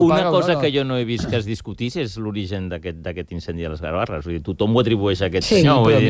Una cosa que jo no he vist que es discutís és l'origen d'aquest incendi a les Garbarres. Vull dir, tothom ho atribueix a aquest senyor. Vull dir,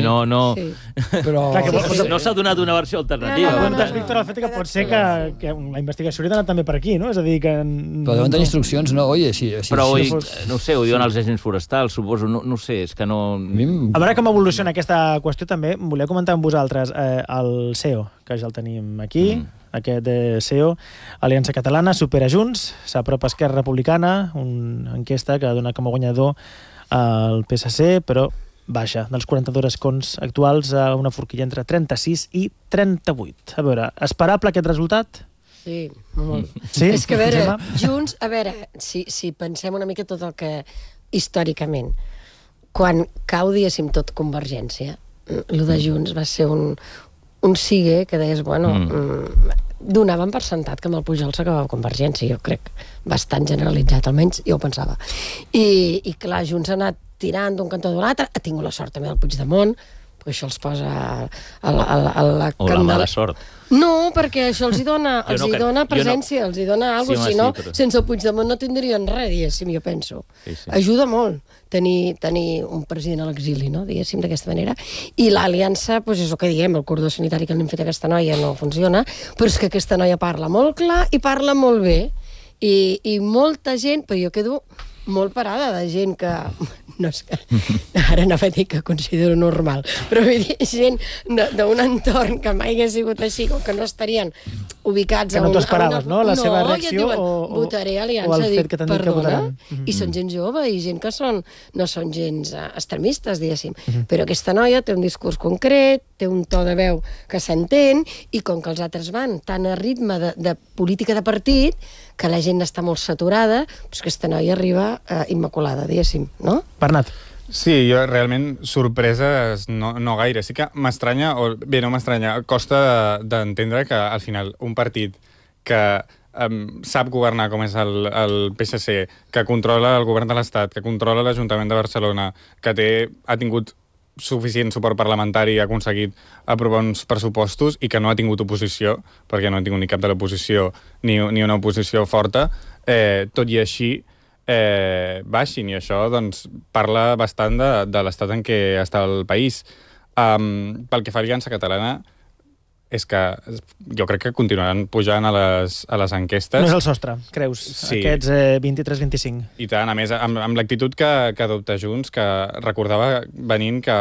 no s'ha donat una versió alternativa. Preguntes, Víctor, el fet que pot ser que la investigació hauria d'anar també per aquí, no? És a dir, que... Però deuen tenir instruccions, no? Oye, però, no sé, ho diuen els agents forestals, suposo, no sé, és que no... A veure com evoluciona aquesta qüestió també, volia comentar amb vosaltres el CEO, que ja el tenim aquí, aquest CEO, Aliança Catalana, supera Junts, s'apropa Esquerra Republicana, una enquesta que dona com a guanyador el PSC, però baixa dels 42 escons actuals a una forquilla entre 36 i 38. A veure, esperable aquest resultat? Sí, molt. Sí? És que, a veure, Junts, a veure, si pensem una mica tot el que històricament, quan cau, diguéssim, tot Convergència, el de Junts va ser un sigue que deies, bueno, donaven per sentat que amb el Pujol s'acabava Convergència, jo crec, bastant generalitzat, almenys jo ho pensava. I clar, Junts ha anat tirant d'un cantó d'un altre, ha tingut la sort també del Puigdemont, perquè això els posa a la o la mala sort. No, perquè això els hi dona presència, els hi dona alguna cosa, si no, sense el Puigdemont no tindrien res, diguéssim, jo penso. Ajuda molt tenir un president a l'exili, no?, diguéssim, d'aquesta manera. I l'aliança, doncs és el que diem, el cordó sanitari que li han fet a aquesta noia no funciona, però és que aquesta noia parla molt clar i parla molt bé. I molta gent, però jo quedo molt parada de gent que... No és que ara no vaig dir que considero normal, però vull dir, gent d'un entorn que mai hagués sigut així, o que no estarien ubicats... Que no t'ho esperaves, no?, la seva reacció votaré Aliança, o el fet que t'han dit que votaran. I són gent jove i gent que no són gens extremistes, diguéssim. Però aquesta noia té un discurs concret, té un to de veu que s'entén, i com que els altres van tan a ritme de política de partit, que la gent està molt saturada, doncs aquesta noia arriba immaculada, diguéssim, no? Bernat. Sí, jo realment sorpreses no gaire. Sí que m'estranya, o bé, no m'estranya, costa d'entendre que al final un partit que sap governar com és el PSC, que controla el govern de l'Estat, que controla l'Ajuntament de Barcelona, que ha tingut suficient suport parlamentari, ha aconseguit aprovar uns pressupostos i que no ha tingut oposició, perquè no ha tingut ni cap de l'oposició ni una oposició forta, tot i així baixin, i això doncs, parla bastant de l'estat en què està el país. Pel que fa a Aliança Catalana, és que jo crec que continuaran pujant a les enquestes. No és el sostre, creus, sí. Aquests 23-25. I tant, a més, amb l'actitud que adopta Junts, que recordava venint que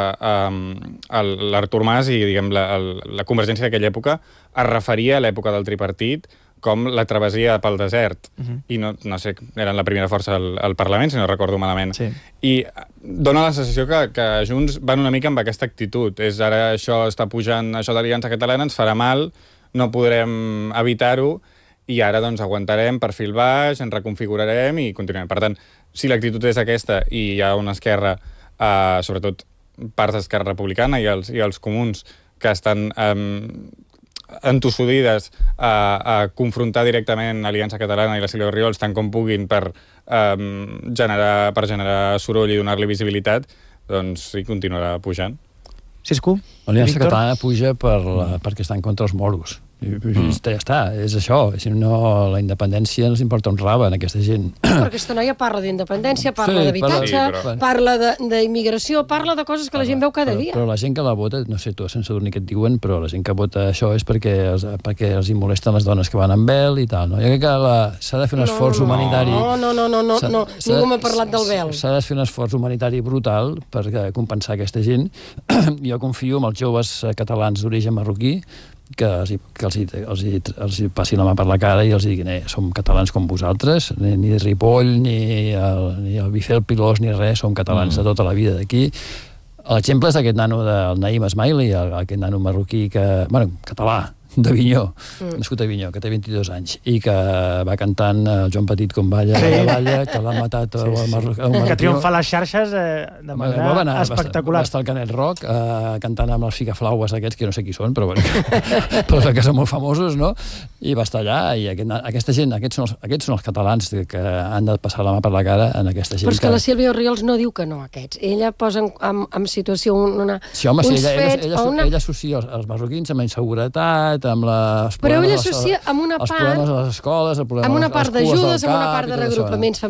l'Artur Mas i diguem, la Convergència d'aquella època es referia a l'època del tripartit com la travessia pel desert. I no sé, eren la primera força al Parlament, si no recordo malament. Sí. I dona la sensació que Junts van una mica amb aquesta actitud. És ara això està pujant, això d'Aliança Catalana ens farà mal, no podrem evitar-ho, i ara doncs aguantarem per fil baix, ens reconfigurarem i continuarem. Per tant, si l'actitud és aquesta i hi ha una esquerra, sobretot parts d'Esquerra Republicana i els comuns, que estan entossodides a confrontar directament Aliança Catalana i la Sílvia Orriols tant com puguin per generar soroll i donar-li visibilitat, doncs sí, continuarà pujant. Cisco? L'Aliança Catalana puja perquè està en contra els moros. Ja està, és això. Si no, la independència no els importa un rave en aquesta gent. Però aquesta noia parla d'independència, parla d'habitatge, parla d'immigració, parla de coses que la gent veu cada dia. Però la gent que la vota, no sé tu, sense dormir què et diuen, però la gent que vota això és perquè els hi molesten les dones que van amb vel i tal. Jo crec que s'ha de fer un esforç humanitari... No, ningú m'ha parlat del vel. S'ha de fer un esforç humanitari brutal per compensar aquesta gent. Jo confio en els joves catalans d'origen marroquí que els passin la mà per la cara i els diguin som catalans com vosaltres, ni Ripoll, ni el Bifel Pilós, ni res, som catalans de tota la vida d'aquí. L'exemple és aquest nano del Naïm Esmaili, aquest nano marroquí català, d'Avinyó, nascut a Avinyó, que té 22 anys, i que va cantant el Joan Petit com balla, que l'ha matat el marroquí. Que triomfa a les xarxes de manera espectacular. Va estar al Canet Rock cantant amb els ficaflaues aquests, que no sé qui són, però que són molt famosos, no? I va estar allà, i aquesta gent, aquests són els catalans que han de passar la mà per la cara en aquesta gent. Però és que la Sílvia Orriols no diu que no, aquests. Ella posa en situació uns fets... Sí, home, ella associa els marroquins amb inseguretat, associat amb els problemes, amb una part, problemes a les escoles, amb una part d'ajudes, amb una part de regrupaments